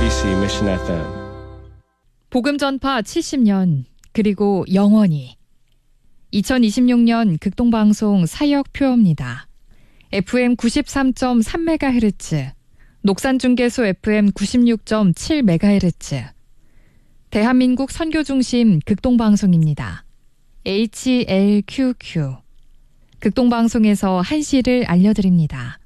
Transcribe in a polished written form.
KBC Mission FM. 복음 전파 70년 그리고 영원히 2026년 극동방송 사역표입니다. FM 93.3MHz, 녹산중계소 FM 96.7MHz, 대한민국 선교중심 극동방송입니다. HLQQ. 극동방송에서 한시를 알려드립니다.